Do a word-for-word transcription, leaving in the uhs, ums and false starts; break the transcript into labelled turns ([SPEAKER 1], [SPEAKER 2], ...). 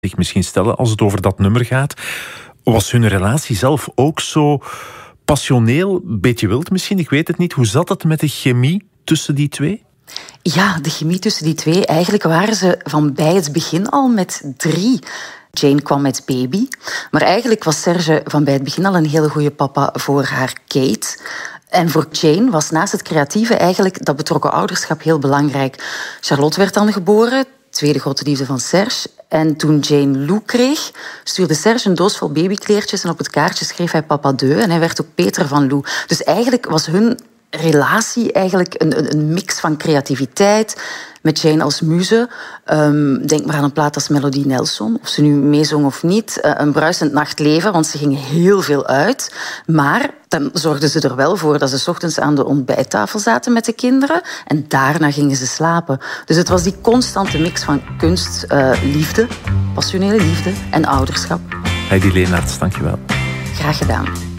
[SPEAKER 1] zich misschien stellen als het over dat nummer gaat. Was hun relatie zelf ook zo passioneel, beetje wild misschien? Ik weet het niet. Hoe zat het met de chemie tussen die twee?
[SPEAKER 2] Ja, de chemie tussen die twee. Eigenlijk waren ze van bij het begin al met drie. Jane kwam met baby. Maar eigenlijk was Serge van bij het begin al een hele goede papa voor haar Kate. En voor Jane was naast het creatieve eigenlijk dat betrokken ouderschap heel belangrijk. Charlotte werd dan geboren, tweede grote liefde van Serge. En toen Jane Lou kreeg, stuurde Serge een doos vol babykleertjes en op het kaartje schreef hij Papa Deux en hij werd ook Peter van Lou. Dus eigenlijk was hun relatie eigenlijk een, een mix van creativiteit met Jane als muze. Um, denk maar aan een plaat als Melody Nelson, of ze nu meezong of niet. Uh, een bruisend nachtleven, want ze gingen heel veel uit. Maar dan zorgden ze er wel voor dat ze 's ochtends aan de ontbijttafel zaten met de kinderen en daarna gingen ze slapen. Dus het was die constante mix van kunst, uh, liefde, passionele liefde en ouderschap.
[SPEAKER 1] Heidi Leenaerts, dankjewel.
[SPEAKER 2] Graag gedaan.